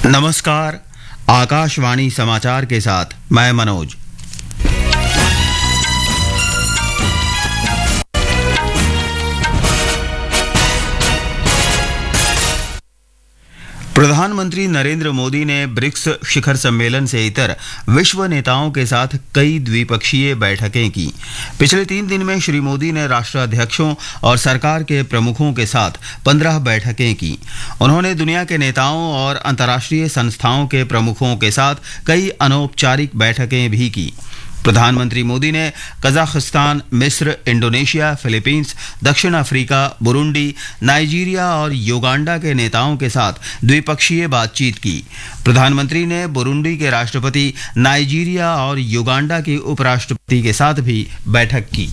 नमस्कार। आकाशवाणी समाचार के साथ मैं मनोज। प्रधानमंत्री नरेंद्र मोदी ने ब्रिक्स शिखर सम्मेलन से इतर विश्व नेताओं के साथ कई द्विपक्षीय बैठकें की। पिछले 3 दिन में श्री मोदी ने राष्ट्राध्यक्षों और सरकार के प्रमुखों के साथ 15 बैठकें की। उन्होंने दुनिया के नेताओं और अंतर्राष्ट्रीय संस्थाओं के प्रमुखों के साथ कई अनौपचारिक बैठकें भी की। प्रधानमंत्री मोदी ने कजाकिस्तान, मिस्र, इंडोनेशिया, फिलीपींस, दक्षिण अफ्रीका, बुरुंडी, नाइजीरिया और युगांडा के नेताओं के साथ द्विपक्षीय बातचीत की। प्रधानमंत्री ने बुरुंडी के राष्ट्रपति, नाइजीरिया और युगांडा के उपराष्ट्रपति के साथ भी बैठक की।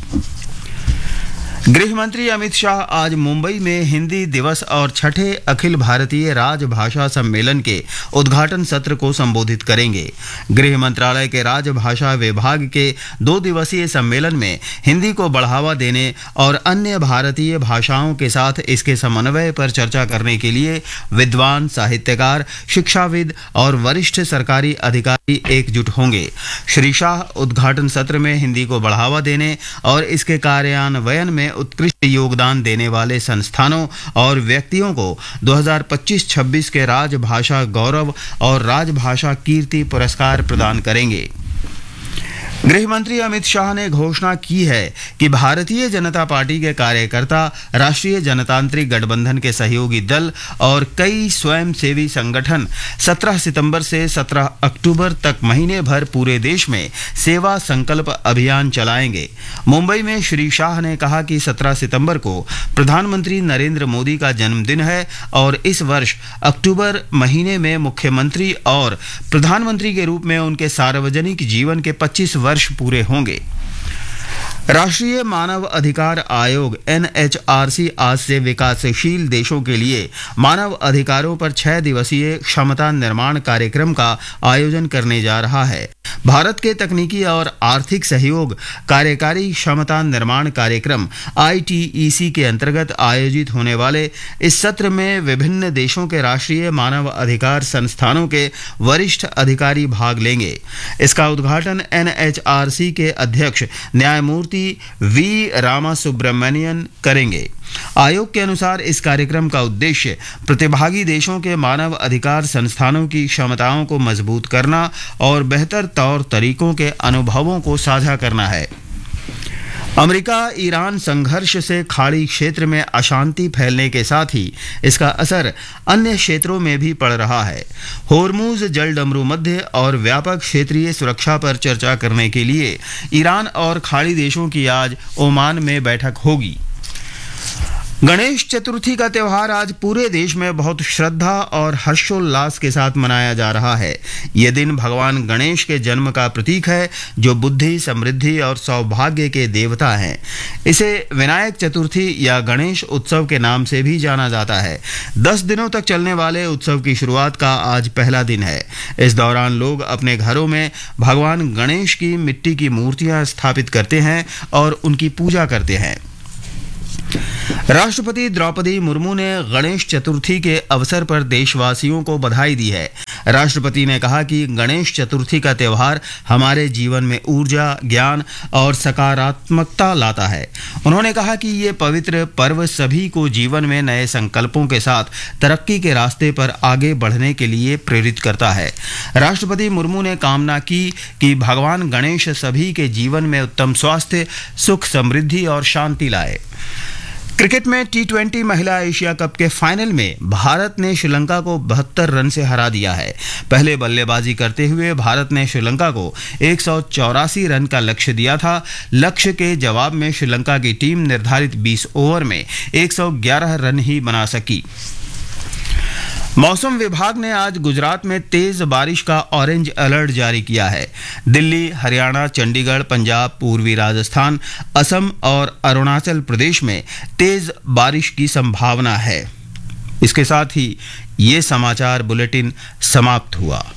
गृह मंत्री अमित शाह आज मुंबई में हिंदी दिवस और छठे अखिल भारतीय राजभाषा सम्मेलन के उद्घाटन सत्र को संबोधित करेंगे। गृह मंत्रालय के राजभाषा विभाग के 2 दिवसीय सम्मेलन में हिंदी को बढ़ावा देने और अन्य भारतीय भाषाओं के साथ इसके समन्वय पर चर्चा करने के लिए विद्वान, साहित्यकार, शिक्षाविद और वरिष्ठ सरकारी अधिकारी एकजुट होंगे। श्री शाह उद्घाटन सत्र में हिंदी को बढ़ावा देने और इसके कार्यान्वयन में उत्कृष्ट योगदान देने वाले संस्थानों और व्यक्तियों को 2025-26 के राजभाषा गौरव और राजभाषा कीर्ति पुरस्कार प्रदान करेंगे। गृह मंत्री अमित शाह ने घोषणा की है कि भारतीय जनता पार्टी के कार्यकर्ता राष्ट्रीय जनतांत्रिक गठबंधन के सहयोगी दल और कई स्वयंसेवी संगठन 17 सितंबर से 17 अक्टूबर तक महीने भर पूरे देश में सेवा संकल्प अभियान चलाएंगे। मुंबई में श्री शाह ने कहा कि 17 सितंबर को प्रधानमंत्री नरेंद्र मोदी का जन्मदिन है और इस वर्ष अक्टूबर महीने में मुख्यमंत्री और प्रधानमंत्री के रूप में उनके सार्वजनिक जीवन के 25 वर्ष पूरे होंगे। राष्ट्रीय मानव अधिकार आयोग NHRC आज से विकासशील देशों के लिए मानव अधिकारों पर 6 दिवसीय क्षमता निर्माण कार्यक्रम का आयोजन करने जा रहा है। भारत के तकनीकी और आर्थिक सहयोग कार्यकारी क्षमता निर्माण कार्यक्रम ITEC के अंतर्गत आयोजित होने वाले इस सत्र में विभिन्न देशों के राष्ट्रीय मानव अधिकार संस्थानों के वरिष्ठ अधिकारी भाग लेंगे। इसका उद्घाटन NHRC के अध्यक्ष न्यायमूर्ति V रामासुब्रमण्यन करेंगे। आयोग के अनुसार इस कार्यक्रम का उद्देश्य प्रतिभागी देशों के मानव अधिकार संस्थानों की क्षमताओं को मजबूत करना और बेहतर तौर तरीकों के अनुभवों को साझा करना है। अमेरिका ईरान संघर्ष से खाड़ी क्षेत्र में अशांति फैलने के साथ ही इसका असर अन्य क्षेत्रों में भी पड़ रहा है। होर्मुज जलडमरू मध्य और व्यापक क्षेत्रीय सुरक्षा पर चर्चा करने के लिए ईरान और खाड़ी देशों की आज ओमान में बैठक होगी। गणेश चतुर्थी का त्यौहार आज पूरे देश में बहुत श्रद्धा और हर्षोल्लास के साथ मनाया जा रहा है। यह दिन भगवान गणेश के जन्म का प्रतीक है, जो बुद्धि, समृद्धि और सौभाग्य के देवता हैं। इसे विनायक चतुर्थी या गणेश उत्सव के नाम से भी जाना जाता है। 10 दिनों तक चलने वाले उत्सव की शुरुआत का आज पहला दिन है। इस दौरान लोग अपने घरों में भगवान गणेश की मिट्टी की मूर्तियां स्थापित करते हैं और उनकी पूजा करते हैं। राष्ट्रपति द्रौपदी मुर्मू ने गणेश चतुर्थी के अवसर पर देशवासियों को बधाई दी है। राष्ट्रपति ने कहा कि गणेश चतुर्थी का त्यौहार हमारे जीवन में ऊर्जा, ज्ञान और सकारात्मकता लाता है। उन्होंने कहा कि ये पवित्र पर्व सभी को जीवन में नए संकल्पों के साथ तरक्की के रास्ते पर आगे बढ़ने के लिए प्रेरित करता है। राष्ट्रपति मुर्मू ने कामना की कि भगवान गणेश सभी के जीवन में उत्तम स्वास्थ्य, सुख, समृद्धि और शांति लाए। क्रिकेट में T20 महिला एशिया कप के फाइनल में भारत ने श्रीलंका को 72 रन से हरा दिया है। पहले बल्लेबाजी करते हुए भारत ने श्रीलंका को 184 रन का लक्ष्य दिया था। लक्ष्य के जवाब में श्रीलंका की टीम निर्धारित 20 ओवर में 111 रन ही बना सकी। मौसम विभाग ने आज गुजरात में तेज बारिश का ऑरेंज अलर्ट जारी किया है। दिल्ली, हरियाणा, चंडीगढ़, पंजाब, पूर्वी राजस्थान, असम और अरुणाचल प्रदेश में तेज बारिश की संभावना है। इसके साथ ही ये समाचार बुलेटिन समाप्त हुआ।